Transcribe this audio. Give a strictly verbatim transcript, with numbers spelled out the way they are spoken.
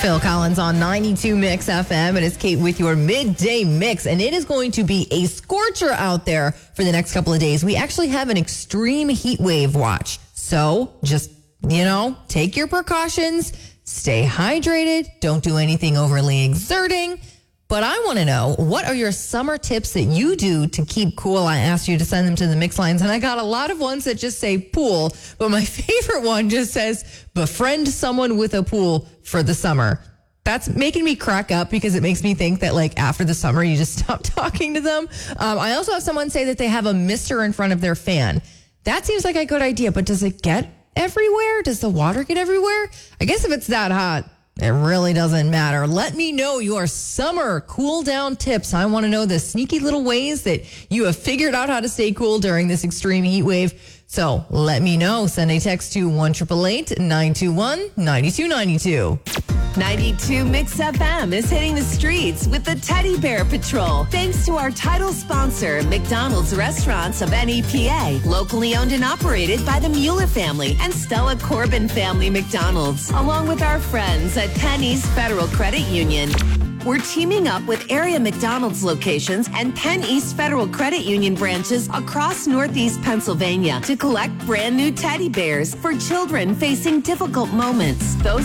Phil Collins on ninety-two Mix F M. It is Kate with your midday mix, and it is going to be a scorcher out there for the next couple of days. We actually have an extreme heat wave watch. So just, you know, take your precautions, stay hydrated, don't do anything overly exerting. But I want to know, what are your summer tips that you do to keep cool? I asked you to send them to the mix lines, and I got a lot of ones that just say pool. But my favorite one just says, befriend someone with a pool for the summer. That's making me crack up because it makes me think that, like, after the summer, you just stop talking to them. Um, I also have someone say that they have a mister in front of their fan. That seems like a good idea, but does it get everywhere? Does the water get everywhere? I guess if it's that hot, it really doesn't matter. Let me know your summer cool down tips. I want to know the sneaky little ways that you have figured out how to stay cool during this extreme heat wave. So let me know. Send a text to one eight eight eight, nine two one, nine two nine two. ninety-two Mix F M is hitting the streets with the Teddy Bear Patrol. Thanks to our title sponsor, McDonald's Restaurants of N E P A, locally owned and operated by the Mueller family and Stella Corbin family McDonald's, along with our friends at Penn East Federal Credit Union. We're teaming up with area McDonald's locations and Penn East Federal Credit Union branches across Northeast Pennsylvania to collect brand new teddy bears for children facing difficult moments. Those